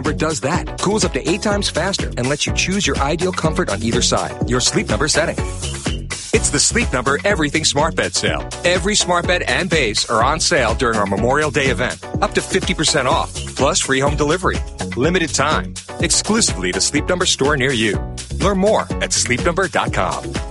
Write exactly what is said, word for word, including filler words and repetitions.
Number does that. Cools up to eight times faster and lets you choose your ideal comfort on either side. Your Sleep Number setting. It's the Sleep Number Everything Smart Bed sale. Every smart bed and base are on sale during our Memorial Day event. Up to fifty percent off, plus free home delivery. Limited time. Exclusively to Sleep Number store near you. Learn more at sleep number dot com.